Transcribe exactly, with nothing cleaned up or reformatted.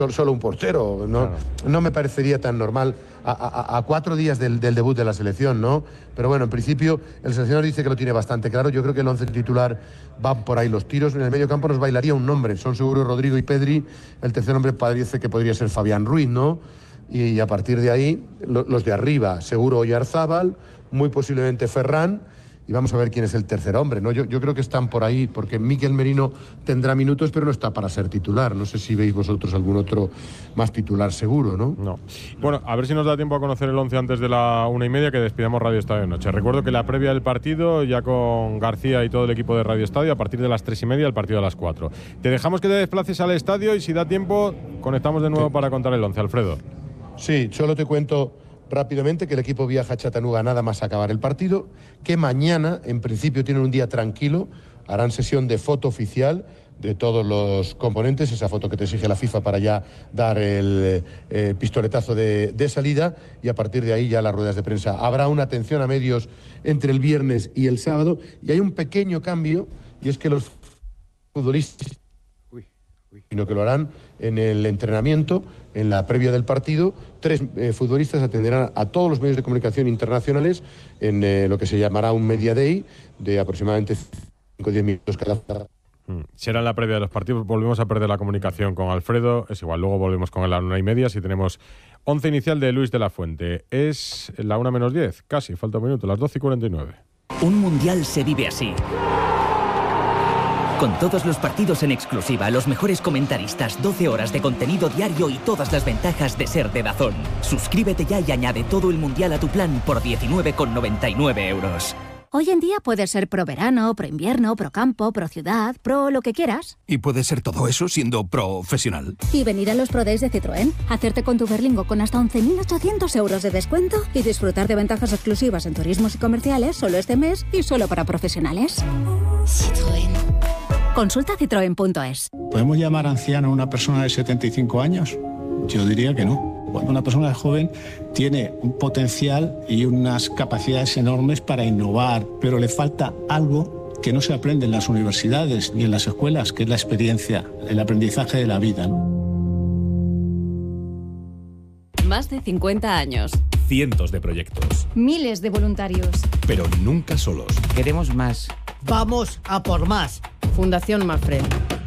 solo un portero, no, claro. no me parecería tan normal a, a, a cuatro días del, del debut de la selección, ¿no? Pero bueno, en principio el seleccionador dice que lo tiene bastante claro. Yo creo que el once titular van por ahí los tiros. En el medio campo nos bailaría un nombre, son seguro Rodrigo y Pedri. El tercer nombre parece que podría ser Fabián Ruiz, ¿no? Y a partir de ahí, lo, los de arriba, seguro Oyarzábal, muy posiblemente Ferran. Y vamos a ver quién es el tercer hombre, ¿no? Yo, yo creo que están por ahí, porque Mikel Merino tendrá minutos, pero no está para ser titular. No sé si veis vosotros algún otro más titular seguro, ¿no? No. Bueno, a ver si nos da tiempo a conocer el once antes de la una y media, que despidamos Radio Estadio Noche. Recuerdo que la previa del partido, ya con García y todo el equipo de Radio Estadio, a partir de las tres y media, el partido a las cuatro. Te dejamos que te desplaces al estadio y si da tiempo, conectamos de nuevo sí. para contar el once. Alfredo. Sí, solo te cuento rápidamente que el equipo viaja a Chattanooga nada más acabar el partido, que mañana, en principio, tienen un día tranquilo, harán sesión de foto oficial de todos los componentes, esa foto que te exige la FIFA para ya dar el eh, pistoletazo de, de salida, y a partir de ahí ya las ruedas de prensa. Habrá una atención a medios entre el viernes y el sábado, y hay un pequeño cambio, y es que los futbolistas, sino que lo harán en el entrenamiento, en la previa del partido. Tres eh, futbolistas atenderán a todos los medios de comunicación internacionales en eh, lo que se llamará un Media Day de aproximadamente cinco o diez minutos cada. Mm. Será en la previa de los partidos. Volvemos a perder la comunicación con Alfredo. Es igual, luego volvemos con él a la una y media. Si tenemos once inicial de Luis de la Fuente. Es la una menos diez, casi, falta un minuto, las doce y cuarenta y nueve. Un mundial se vive así. Con todos los partidos en exclusiva, los mejores comentaristas, doce horas de contenido diario y todas las ventajas de ser de DAZN. Suscríbete ya y añade todo el mundial a tu plan por diecinueve con noventa y nueve euros. Hoy en día puedes ser pro verano, pro invierno, pro campo, pro ciudad, pro lo que quieras. Y puedes ser todo eso siendo profesional. Y venir a los Pro Days de Citroën, hacerte con tu Berlingo con hasta once mil ochocientos euros de descuento y disfrutar de ventajas exclusivas en turismos y comerciales solo este mes y solo para profesionales. Citroën. Consulta citroen punto es. ¿Podemos llamar anciano a una persona de setenta y cinco años? Yo diría que no. Cuando una persona joven tiene un potencial y unas capacidades enormes para innovar, pero le falta algo que no se aprende en las universidades ni en las escuelas, que es la experiencia, el aprendizaje de la vida, ¿no? Más de cincuenta años. Cientos de proyectos. Miles de voluntarios. Pero nunca solos. Queremos más. Vamos a por más. Fundación Mafre.